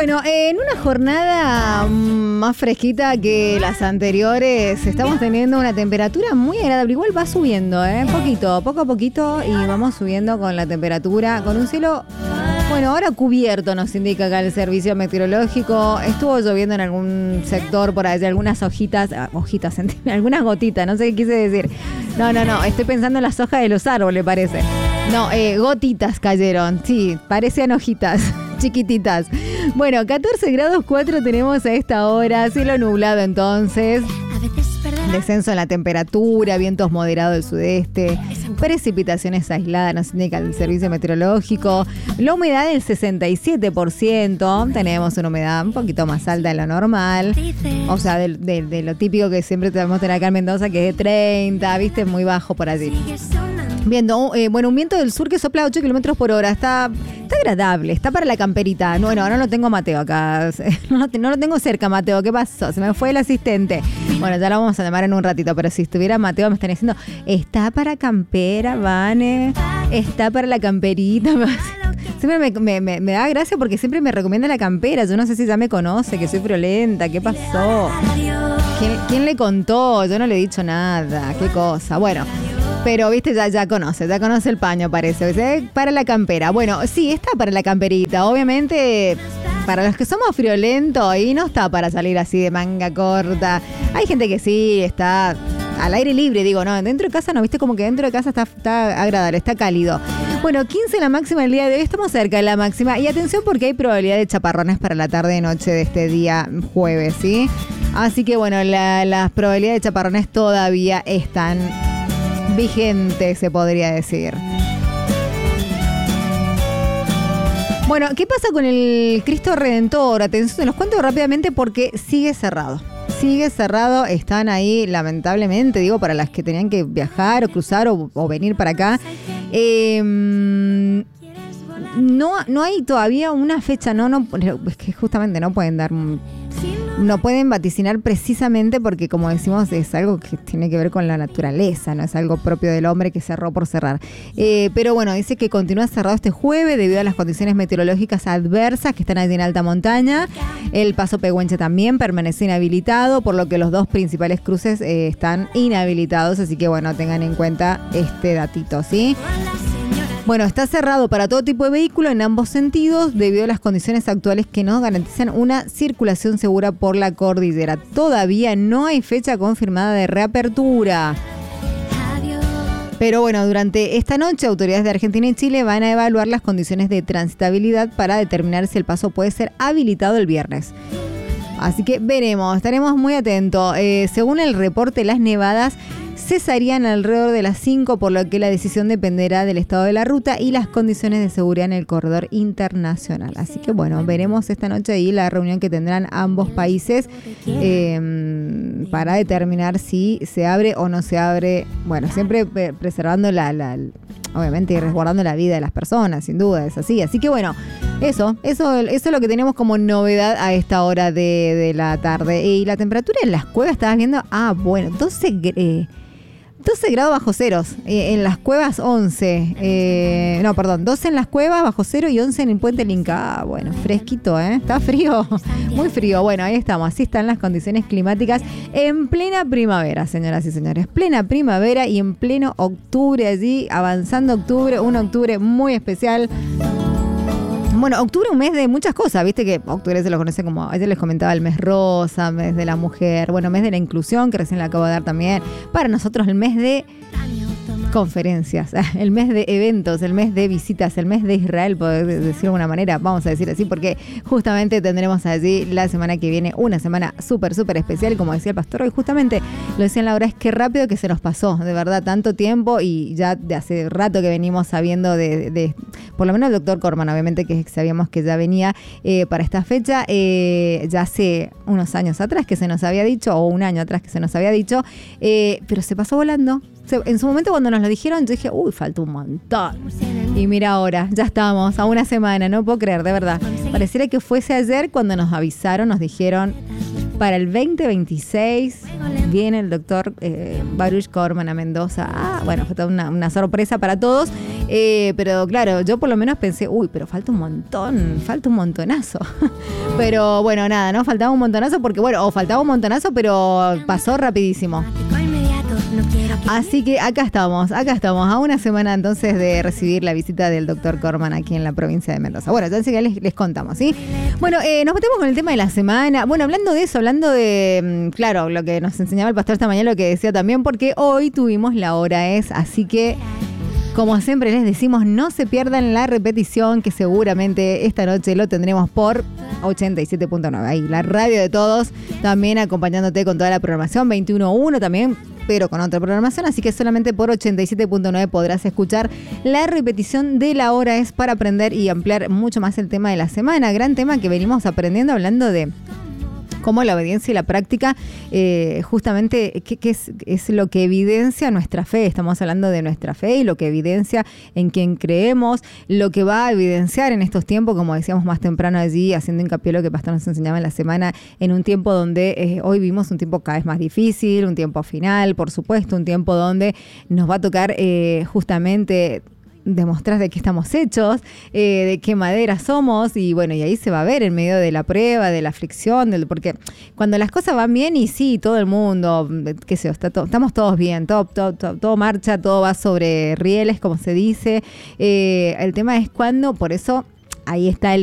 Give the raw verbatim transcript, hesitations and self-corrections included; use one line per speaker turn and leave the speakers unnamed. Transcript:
Bueno, en una jornada más fresquita que las anteriores, estamos teniendo una temperatura muy agradable. Igual va subiendo, ¿eh? Poquito, poco a poquito, y vamos subiendo con la temperatura, con un cielo, bueno, ahora cubierto, nos indica acá el servicio meteorológico. Estuvo lloviendo en algún sector por allá, algunas hojitas, hojitas, algunas gotitas, no sé qué quise decir. No, no, no, estoy pensando en las hojas de los árboles, parece. No, eh, gotitas cayeron, sí, parecían hojitas chiquititas. Bueno, catorce grados cuatro tenemos a esta hora, cielo nublado entonces. Descenso en la temperatura, vientos moderados del sudeste, precipitaciones aisladas, nos indica el servicio meteorológico. La humedad del sesenta y siete por ciento, tenemos una humedad un poquito más alta de lo normal. O sea, de, de, de lo típico que siempre tenemos tener acá en Mendoza, que es de treinta, viste, muy bajo por allí. Viendo, eh, bueno, un viento del sur que sopla ocho kilómetros por hora. Está, está agradable, está para la camperita. No, bueno, no lo tengo a Mateo acá. No, no lo tengo cerca, Mateo. ¿Qué pasó? Se me fue el asistente. Bueno, ya lo vamos a llamar en un ratito, pero si estuviera Mateo me están diciendo, está para campera, Vane, está para la camperita. Siempre me, me, me, me da gracia porque siempre me recomienda la campera. Yo no sé si ya me conoce, que soy friolenta. ¿Qué pasó? ¿Quién, quién le contó? Yo no le he dicho nada. ¿Qué cosa? Bueno. Pero, viste, ya, ya conoce, ya conoce el paño, parece. ¿Ves? Para la campera. Bueno, sí, está para la camperita. Obviamente, para los que somos friolentos, y no está para salir así de manga corta. Hay gente que sí, está al aire libre, digo, no, dentro de casa no, viste, como que dentro de casa está, está agradable, está cálido. Bueno, quince la máxima del día de hoy, estamos cerca de la máxima. Y atención porque hay probabilidad de chaparrones para la tarde y noche de este día jueves, ¿sí? Así que, bueno, la, las probabilidades de chaparrones todavía están vigente, se podría decir. Bueno, ¿qué pasa con el Cristo Redentor? Atención, se los cuento rápidamente porque sigue cerrado. Sigue cerrado, están ahí, lamentablemente, digo, para las que tenían que viajar o cruzar o, o venir para acá. Eh, no, no hay todavía una fecha, no, no, es que justamente no pueden dar... No pueden vaticinar precisamente porque, como decimos, es algo que tiene que ver con la naturaleza, no es algo propio del hombre que cerró por cerrar. Eh, pero bueno, dice que continúa cerrado este jueves debido a las condiciones meteorológicas adversas que están allí en alta montaña. El paso Pehuenche también permanece inhabilitado, por lo que los dos principales cruces eh, están inhabilitados. Así que bueno, tengan en cuenta este datito, ¿sí? Bueno, está cerrado para todo tipo de vehículo en ambos sentidos debido a las condiciones actuales que no garantizan una circulación segura por la cordillera. Todavía no hay fecha confirmada de reapertura. Pero bueno, durante esta noche autoridades de Argentina y Chile van a evaluar las condiciones de transitabilidad para determinar si el paso puede ser habilitado el viernes. Así que veremos, estaremos muy atentos. Eh, según el reporte, las nevadas cesarían alrededor de las cinco, por lo que la decisión dependerá del estado de la ruta y las condiciones de seguridad en el corredor internacional. Así que bueno, veremos esta noche ahí la reunión que tendrán ambos países eh, para determinar si se abre o no se abre. Bueno, siempre preservando la, la, obviamente, y resguardando la vida de las personas, sin duda, es así. Así que bueno, eso, eso, eso es lo que tenemos como novedad a esta hora de, de la tarde. Y la temperatura en las cuevas, estabas viendo, ah, bueno, doce eh, doce grados bajo ceros, eh, en las cuevas once, eh, no, perdón, doce en las cuevas bajo cero y once en el Puente Linca. Ah, bueno, fresquito, ¿eh? Está frío, muy frío. Bueno, ahí estamos, así están las condiciones climáticas en plena primavera, señoras y señores. Plena primavera y en pleno octubre allí, avanzando octubre, un octubre muy especial. Bueno, octubre un mes de muchas cosas, viste que octubre se lo conoce como, ayer les comentaba, el mes rosa, mes de la mujer, bueno, mes de la inclusión, que recién le acabo de dar también. Para nosotros el mes de conferencias, el mes de eventos, el mes de visitas, el mes de Israel, por decirlo de alguna manera, vamos a decir así, porque justamente tendremos allí la semana que viene una semana súper, súper especial, como decía el pastor hoy, justamente lo decía en la hora, es que rápido que se nos pasó, de verdad, tanto tiempo, y ya de hace rato que venimos sabiendo de, de, de por lo menos el doctor Corman, obviamente que sabíamos que ya venía eh, para esta fecha, eh, ya hace unos años atrás que se nos había dicho, o un año atrás que se nos había dicho, eh, pero se pasó volando. En su momento cuando nos lo dijeron yo dije, uy, falta un montón. Y mira ahora, ya estamos a una semana, no puedo creer, de verdad. Pareciera que fuese ayer cuando nos avisaron, nos dijeron, para el veinte veintiséis. Viene el doctor eh, Baruch Corman a Mendoza. Ah, bueno, fue toda una, una sorpresa para todos. Eh, pero claro, yo por lo menos pensé, uy, pero falta un montón, falta un montonazo. Pero bueno, nada, no faltaba un montonazo porque, bueno, o faltaba un montonazo, pero pasó rapidísimo. Así que acá estamos, acá estamos, a una semana entonces de recibir la visita del doctor Corman aquí en la provincia de Mendoza. Bueno, entonces ya les, les contamos, ¿sí? Bueno, eh, nos metemos con el tema de la semana. Bueno, hablando de eso, hablando de, claro, lo que nos enseñaba el pastor esta mañana, lo que decía también, porque hoy tuvimos La Hora Es, así que, como siempre les decimos, no se pierdan la repetición, que seguramente esta noche lo tendremos por ochenta y siete punto nueve. Ahí, la radio de todos, también acompañándote con toda la programación, veintiuno uno también, pero con otra programación, así que solamente por ochenta y siete punto nueve podrás escuchar la repetición de La Hora Es para aprender y ampliar mucho más el tema de la semana. Gran tema que venimos aprendiendo, hablando de cómo la obediencia y la práctica, eh, justamente, ¿qué, qué es, es lo que evidencia nuestra fe? Estamos hablando de nuestra fe y lo que evidencia en quien creemos, lo que va a evidenciar en estos tiempos, como decíamos más temprano allí, haciendo hincapié en lo que el pastor nos enseñaba en la semana, en un tiempo donde eh, hoy vivimos un tiempo cada vez más difícil, un tiempo final, por supuesto, un tiempo donde nos va a tocar eh, justamente demostrar de qué estamos hechos, eh, de qué madera somos, y bueno, y ahí se va a ver en medio de la prueba, de la aflicción, del, porque cuando las cosas van bien, y sí, todo el mundo, qué sé yo, está to, estamos todos bien, todo, todo, todo, todo marcha, todo va sobre rieles, como se dice, eh, el tema es cuando, por eso ahí está el